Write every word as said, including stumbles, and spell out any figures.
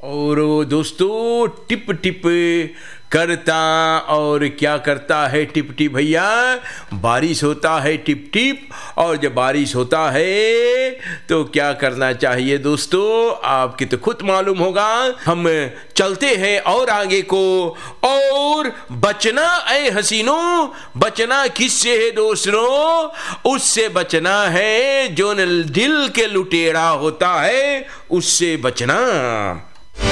और दोस्तों tip tip करता, और क्या करता है टिप टिप भैया? बारिश होता है टिप टिप, और जब बारिश होता है तो क्या करना चाहिए दोस्तों? आपके तो खुद मालूम होगा। हम चलते हैं और आगे को, और बचना ऐ हसीनों, बचना किससे है दोस्तों? उससे बचना है जो दिल के लुटेरा होता है, उससे बचना।